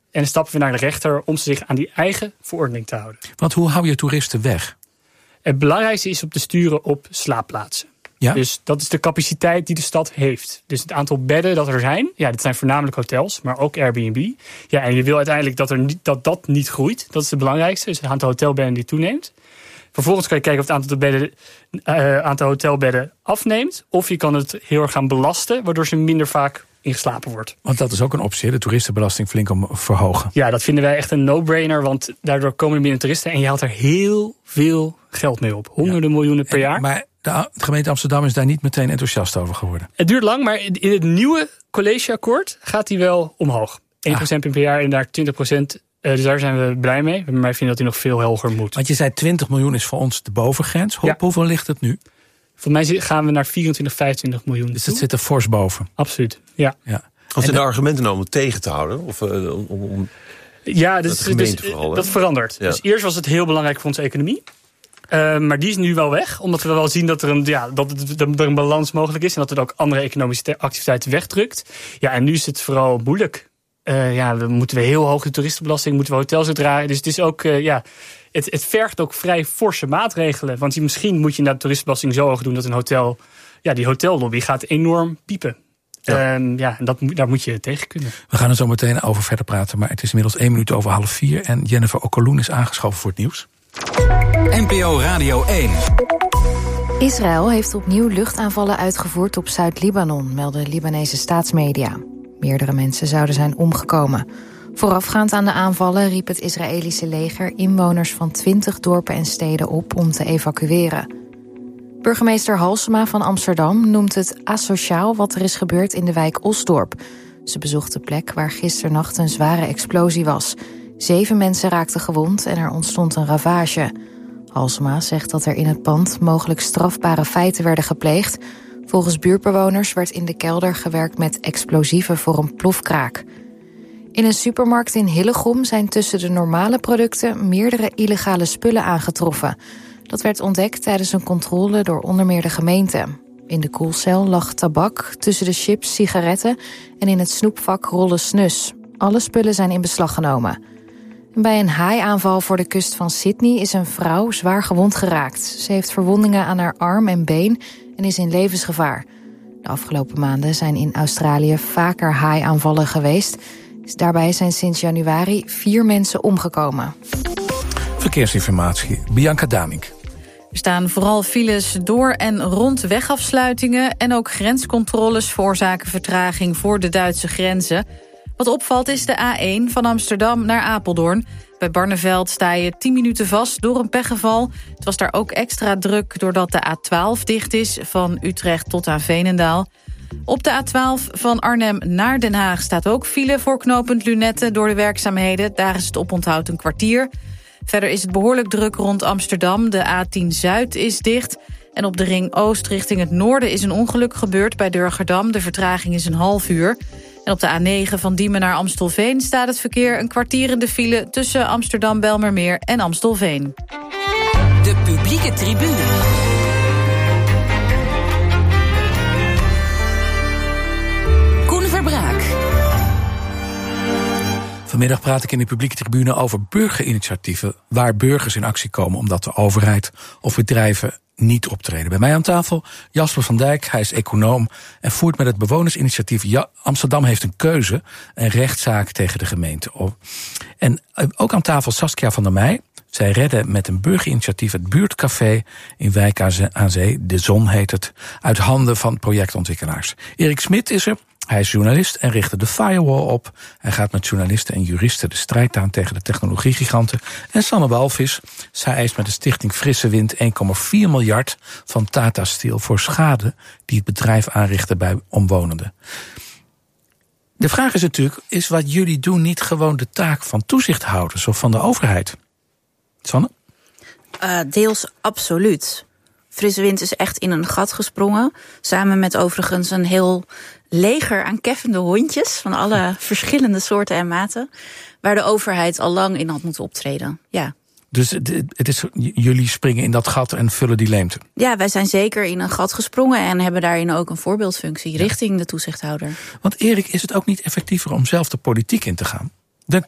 en stappen we naar de rechter om ze zich aan die eigen verordening te houden. Want hoe hou je toeristen weg? Het belangrijkste is om te sturen op slaapplaatsen. Ja? Dus dat is de capaciteit die de stad heeft. Dus het aantal bedden dat er zijn, dit zijn voornamelijk hotels, maar ook Airbnb. Ja, en je wil uiteindelijk dat niet groeit. Dat is het belangrijkste, dus het aantal hotelbedden die toeneemt. Vervolgens kan je kijken of het aantal hotelbedden afneemt. Of je kan het heel erg gaan belasten, waardoor ze minder vaak ingeslapen wordt. Want dat is ook een optie, de toeristenbelasting flink om verhogen. Ja, dat vinden wij echt een no-brainer, want daardoor komen er minder toeristen en je haalt er heel veel geld mee op. Honderden miljoenen per jaar. Maar de gemeente Amsterdam is daar niet meteen enthousiast over geworden. Het duurt lang, maar in het nieuwe collegeakkoord gaat die wel omhoog. 1% per jaar en daar 20%. Dus daar zijn we blij mee. Maar wij vinden dat hij nog veel hoger moet. Want je zei 20 miljoen is voor ons de bovengrens. Hoeveel ligt het nu? Volgens mij gaan we naar 24, 25 miljoen. Dus dat zit er fors boven. Absoluut, ja. Wat zijn de argumenten om het tegen te houden? Of dat verandert. Ja. Dus eerst was het heel belangrijk voor onze economie. Maar die is nu wel weg. Omdat we wel zien dat er een balans mogelijk is. En dat het ook andere economische activiteiten wegdrukt. Ja, en nu is het vooral moeilijk. We moeten heel hoog de toeristenbelasting, moeten we hotels uitdragen. Dus het is ook, het vergt ook vrij forse maatregelen. Want misschien moet je naar de toeristenbelasting zo hoog doen dat een hotel, die hotellobby gaat enorm piepen. Ja. Daar moet je tegen kunnen. We gaan er zo meteen over verder praten, maar het is inmiddels 4:01. En Jennifer Okoloen is aangeschoven voor het nieuws. NPO Radio 1. Israël heeft opnieuw luchtaanvallen uitgevoerd op Zuid-Libanon, melden Libanese staatsmedia. Meerdere mensen zouden zijn omgekomen. Voorafgaand aan de aanvallen riep het Israëlische leger inwoners van 20 dorpen en steden op om te evacueren. Burgemeester Halsema van Amsterdam noemt het asociaal wat er is gebeurd in de wijk Osdorp. Ze bezocht de plek waar gisternacht een zware explosie was. 7 mensen raakten gewond en er ontstond een ravage. Halsema zegt dat er in het pand mogelijk strafbare feiten werden gepleegd. Volgens buurtbewoners werd in de kelder gewerkt met explosieven voor een plofkraak. In een supermarkt in Hillegom zijn tussen de normale producten meerdere illegale spullen aangetroffen. Dat werd ontdekt tijdens een controle door onder meer de gemeente. In de koelcel lag tabak, tussen de chips sigaretten en in het snoepvak rollen snus. Alle spullen zijn in beslag genomen. Bij een haaiaanval voor de kust van Sydney is een vrouw zwaar gewond geraakt. Ze heeft verwondingen aan haar arm en been en is in levensgevaar. De afgelopen maanden zijn in Australië vaker haaiaanvallen geweest. Daarbij zijn sinds januari 4 mensen omgekomen. Verkeersinformatie, Bianca Damink. Er staan vooral files door en rond wegafsluitingen en ook grenscontroles veroorzaken vertraging voor de Duitse grenzen. Wat opvalt is de A1 van Amsterdam naar Apeldoorn. Bij Barneveld sta je 10 minuten vast door een pechgeval. Het was daar ook extra druk doordat de A12 dicht is van Utrecht tot aan Veenendaal. Op de A12 van Arnhem naar Den Haag staat ook file voor knooppunt Lunetten door de werkzaamheden. Daar is het oponthoud een kwartier. Verder is het behoorlijk druk rond Amsterdam. De A10 Zuid is dicht. En op de Ring Oost richting het noorden is een ongeluk gebeurd bij Durgerdam. De vertraging is een half uur. En op de A9 van Diemen naar Amstelveen staat het verkeer een kwartier in de file tussen Amsterdam-Belmermeer en Amstelveen. De publieke tribune. Koen Verbraak. Vanmiddag praat ik in de publieke tribune over burgerinitiatieven waar burgers in actie komen omdat de overheid of bedrijven niet optreden. Bij mij aan tafel Jasper van Dijk, hij is econoom en voert met het bewonersinitiatief Amsterdam heeft een keuze een rechtszaak tegen de gemeente op. En ook aan tafel Saskia van der Meij. Zij redden met een burgerinitiatief het buurtcafé in Wijk aan Zee, De Zon heet het, uit handen van projectontwikkelaars. Erik Smit is er. Hij is journalist en richtte de Firewall op. Hij gaat met journalisten en juristen de strijd aan tegen de technologiegiganten. En Sanne Walvis, zij eist met de stichting Frisse Wind 1,4 miljard van Tata Steel voor schade die het bedrijf aanrichtte bij omwonenden. De vraag is natuurlijk, is wat jullie doen niet gewoon de taak van toezichthouders of van de overheid? Sanne? Deels absoluut. Frisse Wind is echt in een gat gesprongen. Samen met overigens een heel leger aan keffende hondjes van alle verschillende soorten en maten, waar de overheid al lang in had moeten optreden. Ja. Dus jullie springen in dat gat en vullen die leemte? Ja, wij zijn zeker in een gat gesprongen en hebben daarin ook een voorbeeldfunctie richting de toezichthouder. Want Erik, is het ook niet effectiever om zelf de politiek in te gaan?